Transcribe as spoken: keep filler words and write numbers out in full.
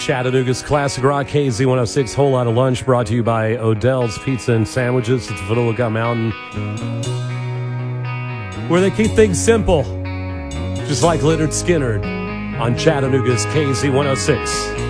Chattanooga's Classic Rock, K Z one oh six, Whole Lot of Lunch, brought to you by Odell's Pizza and Sandwiches at the foot of Lookout Mountain, where they keep things simple, just like Lynyrd Skynyrd on Chattanooga's K Z one oh six.